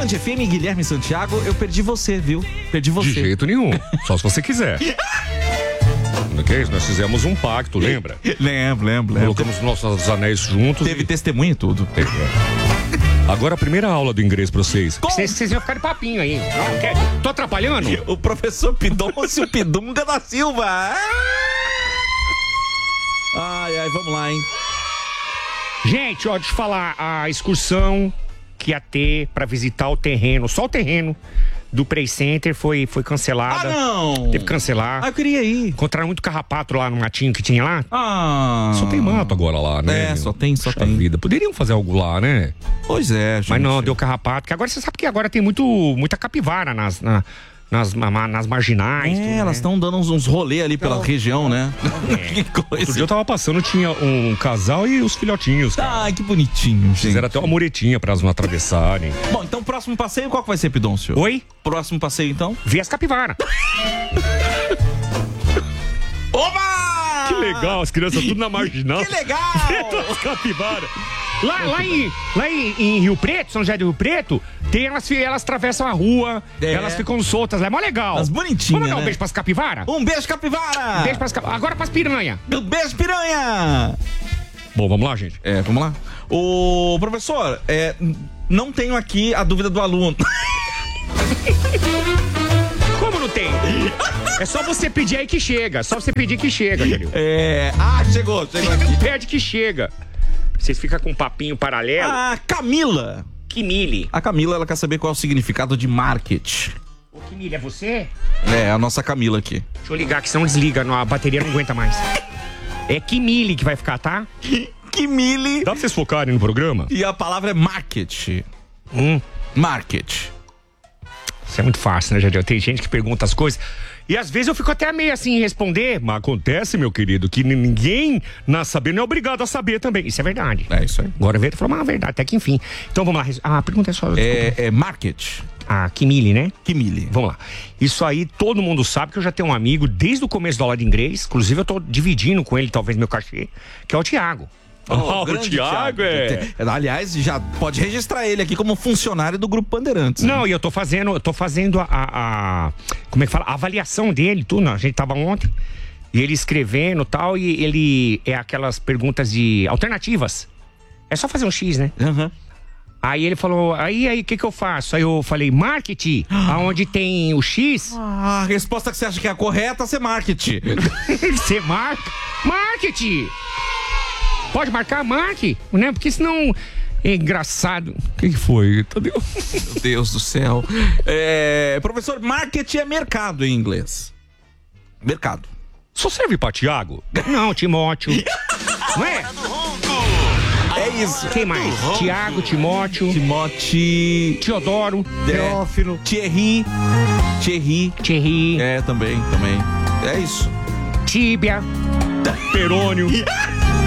Band FM, Guilherme Santiago, eu perdi você, viu? Perdi você. De jeito nenhum, só se você quiser. Ok? Nós fizemos um pacto, lembra? Lembro. Colocamos nossos anéis juntos. Teve testemunha e tudo. Agora a primeira aula do inglês pra vocês. Vocês iam ficar de papinho aí. Tô atrapalhando? O professor Pidoncio Pidunga da Silva. Ai, vamos lá, hein? Gente, ó, deixa eu falar. A excursão que ia ter pra visitar o terreno, só o terreno do Play Center foi cancelada. Não! Teve que cancelar. Eu queria ir. Encontraram muito carrapato lá no matinho que tinha lá. Só tem mato agora lá, né? Só tem. Puxa vida. Poderiam fazer algo lá, né? Pois é, gente. Mas não, deu carrapato. Porque agora você sabe que agora tem muita capivara nas marginais. Tudo, elas estão dando uns rolê ali pela região, né? Que coisa. Outro dia eu tava passando, tinha um casal e os filhotinhos, cara. Ai, que bonitinho, gente. Fizeram até uma muretinha pra elas não atravessarem. Bom, então próximo passeio, qual que vai ser, Pidoncio? Oi? Próximo passeio, então? Vi as capivara. Oba! Que legal, as crianças tudo na marginal. Que legal! As capivaras. Lá em Rio Preto, São José do Rio Preto, tem elas atravessam a rua, elas ficam soltas lá, é mó legal. As bonitinhas, Vamos mandar um né? beijo pras capivara? Um beijo, capivara! Beijo pras agora pras piranha. Um beijo, piranha! Bom, vamos lá, gente. Vamos lá. O professor, não tenho aqui a dúvida do aluno. Como não tem? É só você pedir aí que chega. Só você pedir que chega, Júlio. Chegou aqui. Pede que chega. Vocês ficam com um papinho paralelo. A Camila. Kimili. A Camila, ela quer saber qual é o significado de market. Ô, Kimili, é você? A nossa Camila aqui. Deixa eu ligar, que senão desliga, a bateria não aguenta mais. É Kimili que vai ficar, tá? Kimili. Dá pra vocês focarem no programa? E a palavra é market. Market. Isso é muito fácil, né, Jadiel? Tem gente que pergunta as coisas e às vezes eu fico até meio assim em responder. Mas acontece, meu querido, que ninguém nasce saber não é obrigado a saber também. Isso é verdade. É isso aí. Agora veio e falou, mas é verdade, até que enfim. Então vamos lá. A pergunta é só... É market. Kimili, né? Kimili. Vamos lá. Isso aí todo mundo sabe, que eu já tenho um amigo desde o começo da aula de inglês. Inclusive eu tô dividindo com ele talvez meu cachê, que é o Thiago. O Thiago Aliás, já pode registrar ele aqui como funcionário do Grupo Bandeirantes. Não, e eu tô fazendo como é que fala? A avaliação dele, tudo. A gente tava ontem, e ele escrevendo e tal, e ele é aquelas perguntas de alternativas. É só fazer um X, né? Aí ele falou, aí, o que eu faço? Aí eu falei, marketing, aonde tem o X. A resposta que você acha que é a correta, você marketing. Você marca? Marketing! Pode marcar, marque, né? Porque senão é engraçado. O que foi, Tadeu? Meu Deus do céu. Professor, marketing é mercado em inglês. Mercado. Só serve pra Thiago? Não, Timóteo. Não é? É isso. Quem mais? Tiago, Timóteo. Teodoro. Teófilo. Thierry. Thierry. Também. É isso. Tíbia. Perônio.